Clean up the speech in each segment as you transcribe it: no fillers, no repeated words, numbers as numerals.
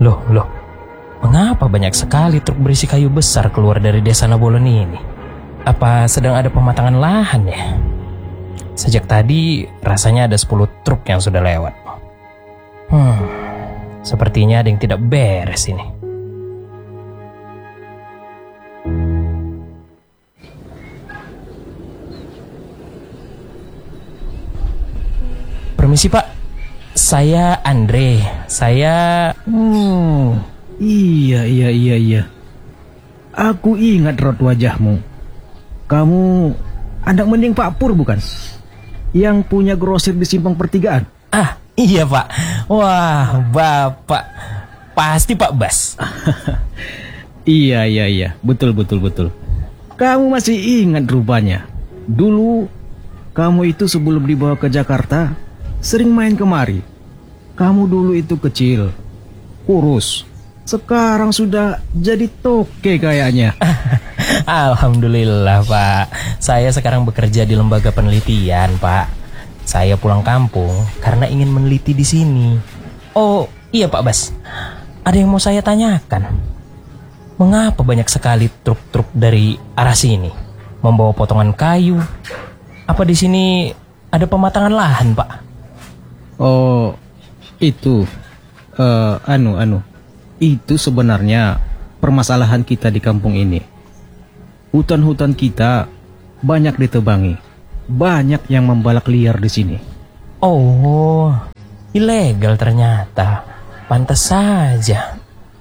Loh, mengapa banyak sekali truk berisi kayu besar keluar dari desa Nabolon ini? Apa sedang ada pematangan lahan ya? Sejak tadi rasanya ada 10 truk yang sudah lewat. Sepertinya ada yang tidak beres ini. Permisi Pak, saya Andre. Iya. Aku ingat raut wajahmu. Kamu anak mending Pak Pur bukan? Yang punya grosir di Simpang Pertigaan. Ah, iya Pak. Wah, Bapak. Pasti Pak Bas. Iya. Betul. Kamu masih ingat rupanya. Dulu kamu itu sebelum dibawa ke Jakarta sering main kemari. Kamu dulu itu kecil, kurus. Sekarang sudah jadi toke kayaknya. Alhamdulillah Pak. Saya sekarang bekerja di lembaga penelitian Pak. Saya pulang kampung karena ingin meneliti di sini. Oh iya Pak Bas, ada yang mau saya tanyakan. Mengapa banyak sekali truk-truk dari arah sini membawa potongan kayu? Apa di sini ada pematangan lahan Pak? Oh, itu itu sebenarnya permasalahan kita di kampung ini. Hutan-hutan kita banyak ditebangi. Banyak yang membalak liar di sini. Oh, ilegal ternyata. Pantas saja.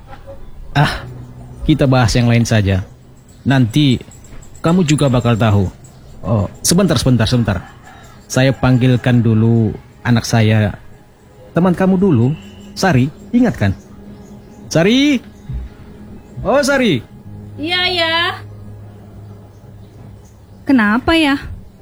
Kita bahas yang lain saja. Nanti kamu juga bakal tahu. Oh, sebentar. Saya panggilkan dulu anak saya. Teman kamu dulu, Sari, ingat kan? Sari? Oh, Sari. Iya, ya. Kenapa ya?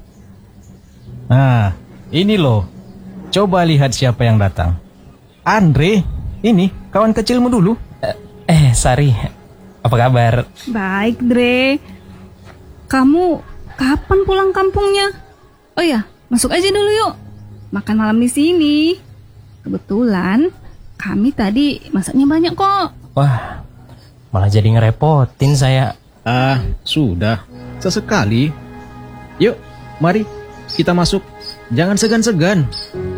Nah, ini loh. Coba lihat siapa yang datang. Andre, ini kawan kecilmu dulu. Sari, apa kabar? Baik, Dre. Kamu kapan pulang kampungnya? Oh ya, masuk aja dulu yuk. Makan malam di sini. Kebetulan kami tadi masaknya banyak kok. Wah, malah jadi ngerepotin saya. Sudah. Sesekali. Yuk, mari kita masuk. Jangan segan-segan.